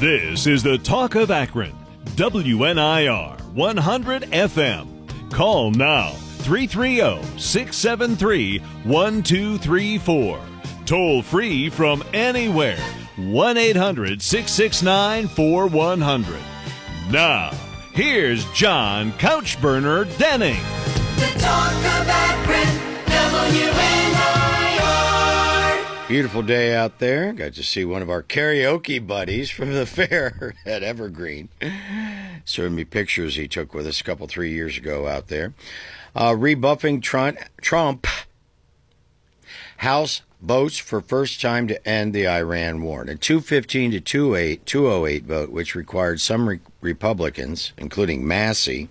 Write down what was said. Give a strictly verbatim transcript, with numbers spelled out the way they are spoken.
This is the Talk of Akron, W N I R one hundred F M. Call now, three three zero, six seven three, one two three four. Toll free from anywhere, one eight hundred, six six nine, four one zero zero. Now, here's John Couchburner Denning. The Talk of Akron, W N I R. Beautiful day out there. Got to see one of our karaoke buddies from the fair at Evergreen. Showed me pictures he took with us a couple, three years ago out there. Uh, rebuffing Trump, Trump. House votes for first time to end the Iran war. A two fifteen to two oh eight vote, which required some re- Republicans, including Massey,